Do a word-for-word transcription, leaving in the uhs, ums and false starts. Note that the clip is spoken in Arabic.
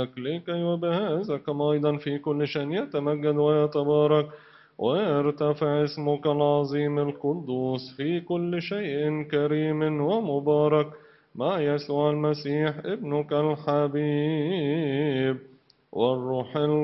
لك لكي وبهذا كما أيضا في كل شيء يتمجد ويتبارك ويرتفع اسمك العظيم القدوس في كل شيء كريم ومبارك مع يسوع المسيح ابنك الحبيب والروح